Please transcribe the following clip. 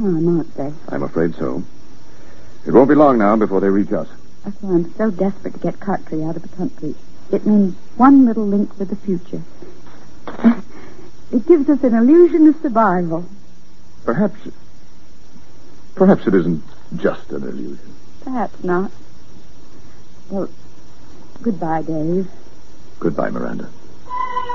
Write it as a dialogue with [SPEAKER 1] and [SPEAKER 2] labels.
[SPEAKER 1] time, aren't they?
[SPEAKER 2] I'm afraid so. It won't be long now before they reach us.
[SPEAKER 1] That's why I'm so desperate to get Cartry out of the country. It means one little link with the future. It gives us an illusion of survival.
[SPEAKER 2] Perhaps it isn't just an illusion.
[SPEAKER 1] Perhaps not. Well, goodbye, Dave.
[SPEAKER 2] Goodbye, Miranda.